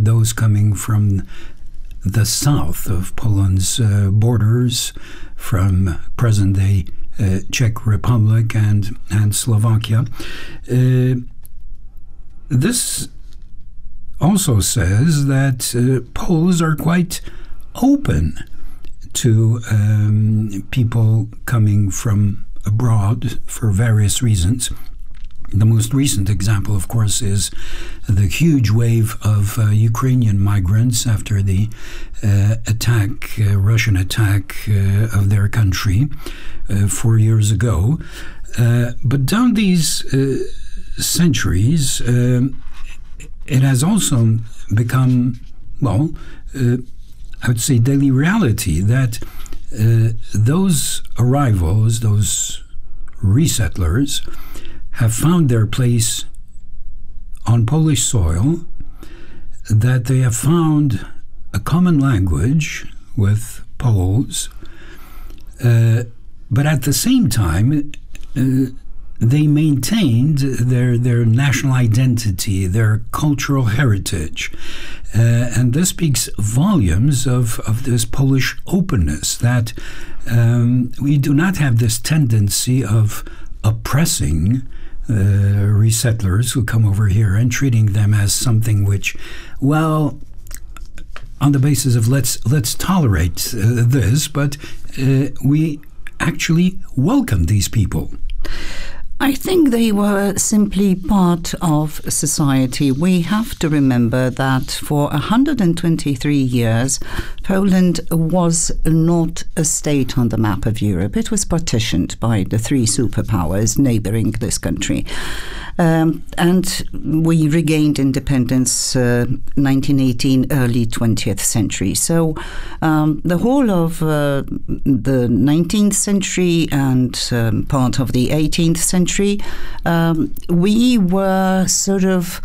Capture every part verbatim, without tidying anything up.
those coming from the south of Poland's uh, borders, from present-day uh, Czech Republic and, and Slovakia. Uh, this also says that uh, Poles are quite open to um, people coming from abroad for various reasons. The most recent example, of course, is the huge wave of uh, Ukrainian migrants after the uh, attack, uh, Russian attack uh, of their country uh, four years ago. Uh, but down these uh, centuries, uh, it has also become, well, uh, I would say daily reality that uh, those arrivals, those resettlers, have found their place on Polish soil, that they have found a common language with Poles, uh, but at the same time, uh, they maintained their their national identity, their cultural heritage. Uh, and this speaks volumes of, of this Polish openness, that um, we do not have this tendency of oppressing Uh, resettlers who come over here and treating them as something which, well, on the basis of let's let's tolerate uh, this, but uh, we actually welcome these people. I think they were simply part of society. We have to remember that for one hundred twenty-three years, Poland was not a state on the map of Europe. It was partitioned by the three superpowers neighboring this country. Um, and we regained independence uh, nineteen eighteen, early twentieth century. So um, the whole of uh, the nineteenth century and um, part of the eighteenth century, um, we were sort of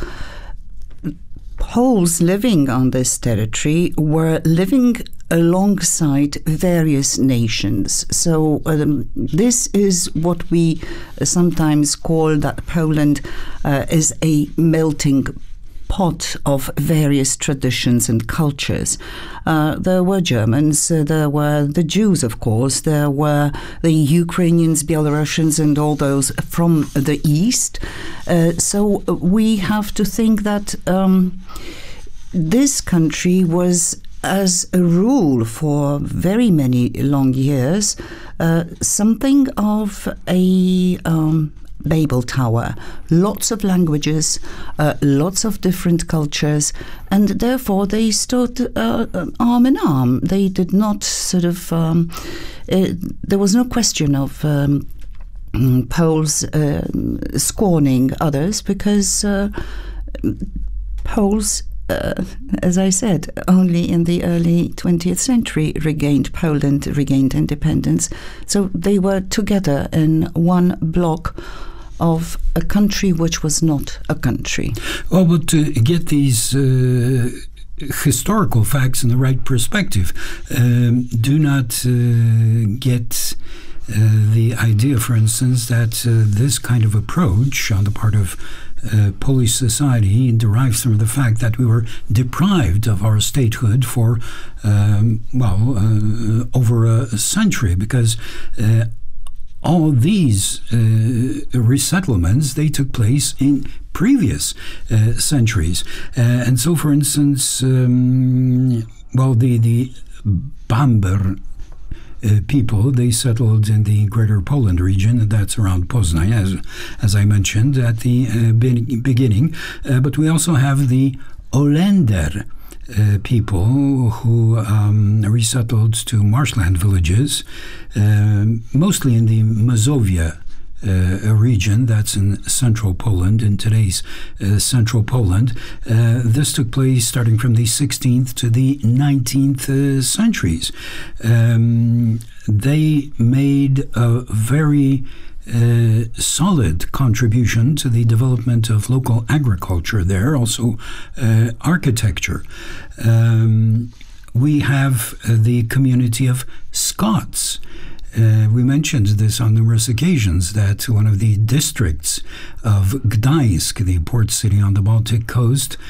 Poles living on this territory were living alongside various nations. So um, this is what we sometimes call that Poland uh, is a melting pot of various traditions and cultures. Uh, there were Germans, uh, there were the Jews, of course, there were the Ukrainians, Belarusians, and all those from the East. Uh, so we have to think that um, this country was, as a rule for very many long years, uh, something of a um, Babel Tower, lots of languages, uh, lots of different cultures, and therefore they stood uh, arm in arm. They did not sort of, um, uh, there was no question of um, Poles uh, scorning others, because uh, Poles, Uh, as I said, only in the early twentieth century regained Poland, regained independence. So they were together in one block of a country which was not a country. Well, but to get these uh, historical facts in the right perspective, um, do not uh, get uh, the idea, for instance, that uh, this kind of approach on the part of Uh, Polish society derives from the fact that we were deprived of our statehood for, um, well, uh, over a century, because uh, all these uh, resettlements, they took place in previous uh, centuries. Uh, and so, for instance, um, well, the, the Bamber Uh, people, they settled in the Greater Poland region, and that's around Poznań, as as I mentioned at the uh, be- beginning. Uh, but we also have the Olender uh, people who um, resettled to marshland villages, uh, mostly in the Mazovia Uh, a region that's in central Poland, in today's uh, central Poland. Uh, this took place starting from the sixteenth to the nineteenth uh, centuries. Um, they made a very uh, solid contribution to the development of local agriculture there, also uh, architecture. Um, we have uh, the community of Scots. Uh, we mentioned this on numerous occasions, that one of the districts of Gdańsk, the port city on the Baltic coast,